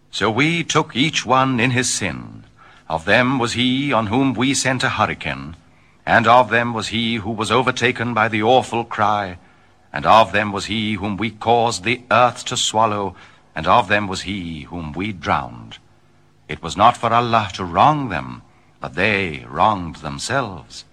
So we took each one in his sin. Of them was he on whom we sent a hurricane, and of them was he who was overtaken by the awful cry, and of them was he whom we caused the earth to swallow, and of them was he whom we drowned. It was not for Allah to wrong them, but they wronged themselves.